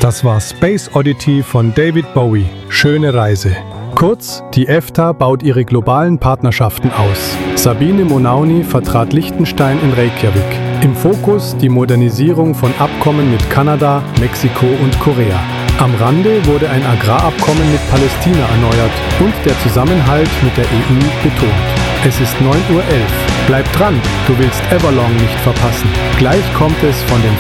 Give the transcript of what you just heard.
Das war Space Oddity von David Bowie. Schöne Reise. Kurz, die EFTA baut ihre globalen Partnerschaften aus. Sabine Monauni vertrat Liechtenstein in Reykjavik. Im Fokus die Modernisierung von Abkommen mit Kanada, Mexiko und Korea. Am Rande wurde ein Agrarabkommen mit Palästina erneuert und der Zusammenhalt mit der EU betont. Es ist 9:11 Uhr. Bleib dran, du willst Everlong nicht verpassen. Gleich kommt es von den